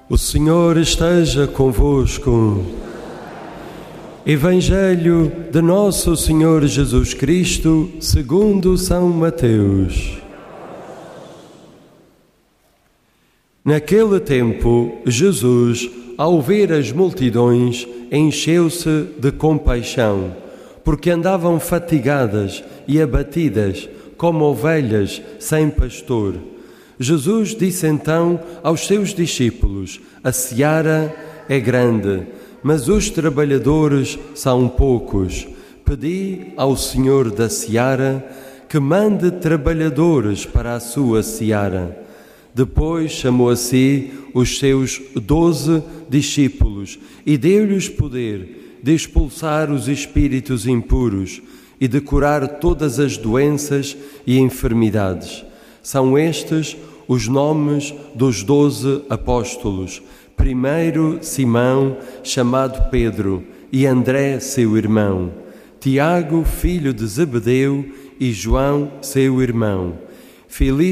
O Senhor esteja convosco. Evangelho de Nosso Senhor Jesus Cristo, segundo São Mateus. Naquele tempo, Jesus, ao ver as multidões, encheu-se de compaixão, porque andavam fatigadas e abatidas, como ovelhas sem pastor. Jesus disse então aos seus discípulos: a seara é grande, mas os trabalhadores são poucos. Pedi ao Senhor da seara que mande trabalhadores para a sua seara. Depois chamou a si os seus 12 discípulos e deu-lhes poder de expulsar os espíritos impuros e de curar todas as doenças e enfermidades. São estes os nomes dos 12 apóstolos. Primeiro, Simão, chamado Pedro, e André, seu irmão. Tiago, filho de Zebedeu, e João, seu irmão. Filipe,